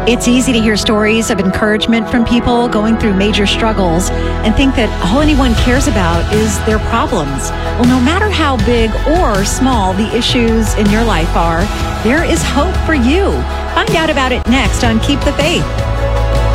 It's easy to hear stories of encouragement from people going through major struggles and think that all anyone cares about is their problems. Well, no matter how big or small the issues in your life are, there is hope for you. Find out about it next on Keep the Faith.